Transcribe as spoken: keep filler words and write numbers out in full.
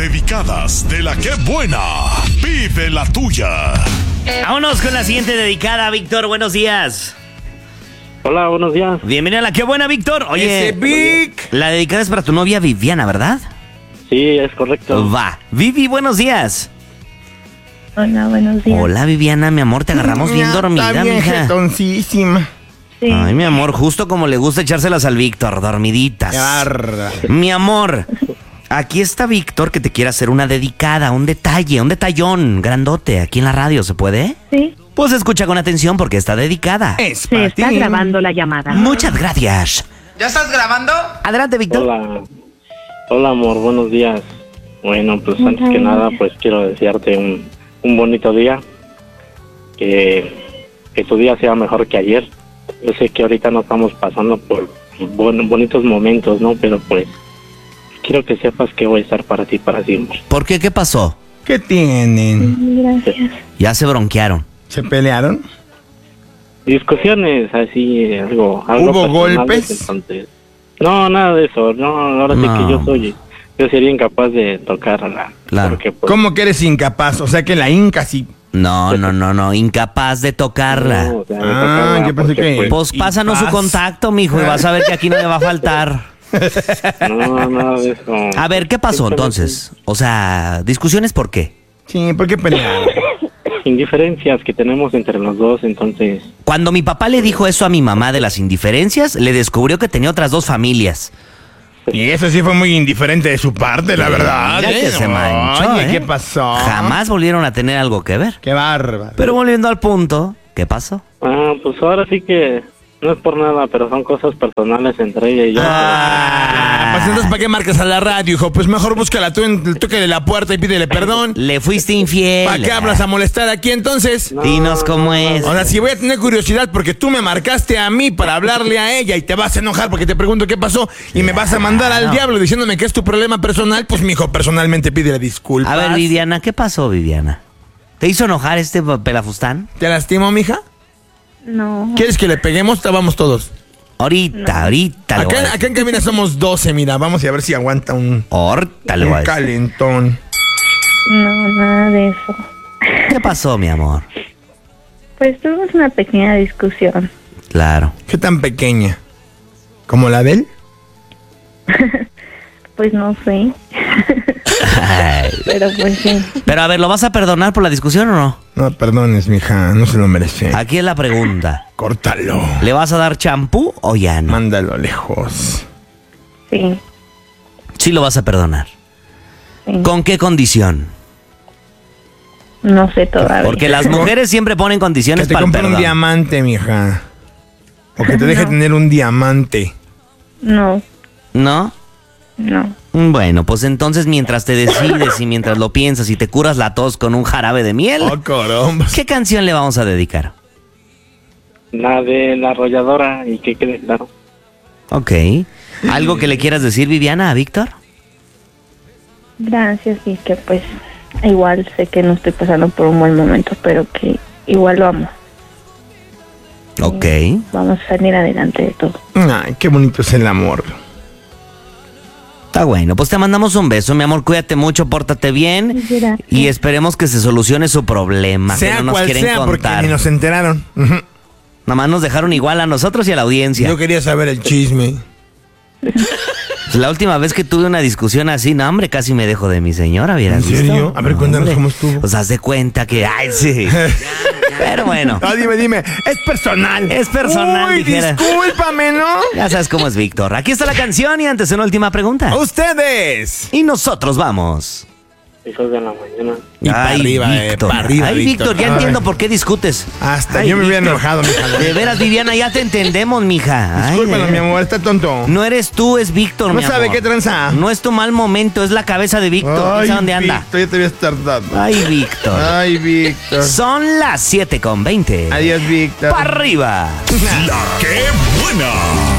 Dedicadas de la que buena. Vive la tuya. Vámonos con la siguiente dedicada, Víctor. Buenos días. Hola, buenos días. Bienvenida a la que buena, Víctor. Oye, Ese Vic. la dedicada es para tu novia Viviana, ¿verdad? Sí, es correcto. Va. Vivi, buenos días. Hola, buenos días. Hola, Viviana, mi amor, te agarramos bien Ya, dormida, está bien mija. jetoncísima. Sí. Ay, mi amor, justo como le gusta echárselas al Víctor, dormiditas. Qué barra. Mi amor, aquí está Víctor que te quiere hacer una dedicada, un detalle, un detallón grandote aquí en la radio, ¿se puede? Sí. Pues escucha con atención porque está dedicada. Es Se para está ti. grabando la llamada. Muchas gracias. ¿Ya estás grabando? Adelante, Víctor. Hola. Hola, amor, buenos días. Bueno, pues Hola, antes que nada, buenos pues quiero desearte un, un bonito día. Que, que tu día sea mejor que ayer. Yo sé que ahorita no estamos pasando por bon- bonitos momentos, ¿no? Pero pues quiero que sepas que voy a estar para ti para siempre. ¿Por qué? ¿Qué pasó? ¿Qué tienen? Gracias. Ya se bronquearon. ¿Se pelearon? Discusiones así, algo, algo ¿Hubo personales, golpes? entonces, no, nada de eso. No, ahora sí No. que yo soy, yo sería incapaz de tocarla. Claro. Porque, pues, ¿Cómo que eres incapaz? O sea que la inca sí. No, no, no, no, incapaz de tocarla. no, o sea, de Ah, tocarla, yo pensé porque, que- pues, Pues pásanos su paz. contacto, mijo, y vas a ver que aquí no le va a faltar. no, nada de eso. A ver, ¿qué pasó entonces? O sea, ¿discusiones por qué? Sí, ¿por qué pelearon? Indiferencias que tenemos entre los dos, entonces, Cuando mi papá le dijo eso a mi mamá de las indiferencias, le descubrió que tenía otras dos familias. Y eso sí fue muy indiferente de su parte, la verdad. Mira que ¿eh? se manchó, Oye, ¿eh? ¿qué pasó? Jamás volvieron a tener algo que ver. Qué bárbaro. Pero volviendo al punto, ¿qué pasó? ah, pues ahora sí que no es por nada, pero son cosas personales entre ella y yo. Ah, pues entonces, ¿para qué marcas a la radio, hijo? Pues mejor búscala tú en el toque de la puerta y pídele perdón. Le fuiste infiel. ¿Para qué hablas a molestar aquí entonces? No, Dinos cómo es. O sea, si voy a tener curiosidad porque tú me marcaste a mí para hablarle a ella y te vas a enojar porque te pregunto qué pasó y me vas a mandar al Claro. diablo diciéndome que es tu problema personal, pues mijo, personalmente pídele disculpas. A ver, Viviana, ¿qué pasó, Viviana? ¿Te hizo enojar este pelafustán? ¿Te lastimó, mija? No. ¿Quieres que le peguemos? Estábamos todos. Ahorita, ahorita le voy a Acá, decir. acá en cabina somos doce, mira, vamos a ver si aguanta un, Ahorita le voy a un decir. calentón. No, nada de eso. ¿Qué pasó, mi amor? Pues tuvimos una pequeña discusión. Claro. ¿Qué tan pequeña? ¿Como la de él? Pues no sé. Ay. Pero pues sí. Pero a ver, ¿lo vas a perdonar por la discusión o no? No, perdones, mija, no se lo merece. Aquí es la pregunta. Córtalo. ¿Le vas a dar champú o ya no? Mándalo lejos. Sí. Sí lo vas a perdonar. Sí. ¿Con qué condición? No sé todavía. Porque las mujeres siempre ponen Que condiciones te para el compre un perdón. diamante, mija. O que te deje No. tener un diamante. No, ¿No? no. Bueno, pues entonces mientras te decides y mientras lo piensas y te curas la tos con un jarabe de miel, Oh, caramba. ¿qué canción le vamos a dedicar? La de la arrolladora y que quede claro. Ok. ¿Algo que le quieras decir, Viviana, a Víctor? Gracias y que pues igual sé que no estoy pasando por un buen momento, pero que igual lo amo. Ok. Vamos a salir adelante de todo. Ay, qué bonito es el amor. Está bueno, pues te mandamos un beso, mi amor, cuídate mucho, pórtate bien Gracias. y esperemos que se solucione su problema, que Sea no nos cual quieren sea, porque contar. ni nos enteraron. Ujú. Nada más nos dejaron igual a nosotros y a la audiencia. Yo quería saber el chisme. Pues la última vez que tuve una discusión así, no, hombre, casi me dejo de mi señora, ¿vieras ¿En visto? serio? A ver, No, cuéntanos hombre. cómo estuvo. Pues haz de cuenta que, ay, sí. Pero bueno, Ah, dime, dime. Es personal. Es personal, Uy, dijera. discúlpame, ¿no? ya sabes cómo es Víctor. Aquí está la canción y antes una última pregunta. Ustedes. Y nosotros vamos. Hijos de la mañana. Y para Ay, arriba, eh, Víctor. para arriba, Ay, Víctor, ya Ay. entiendo por qué discutes. Hasta Ay, yo me hubiera Víctor. enojado, mija. De veras, Viviana, ya te entendemos, mija. Ay, Discúlpalo, ay, mi amor, está tonto. No eres tú, es Víctor, No mi sabe amor. qué tranza. No es tu mal momento, es la cabeza de Víctor. ¿Quién Ay, sabe dónde anda? Víctor, ya te habías tardado. Ay, Víctor. Ay, Víctor. Son las siete con veinte. Adiós, Víctor. ¡Para arriba! La que buena.